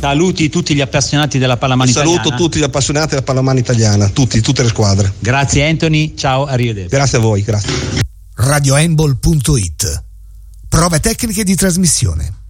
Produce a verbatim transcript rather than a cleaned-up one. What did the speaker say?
Saluti tutti gli appassionati della pallamano italiana. Saluto tutti gli appassionati della pallamano italiana, tutti, tutte le squadre. Grazie Anthony, ciao, arrivederci. Grazie a voi, grazie. radiohandball punto it. Prove tecniche di trasmissione.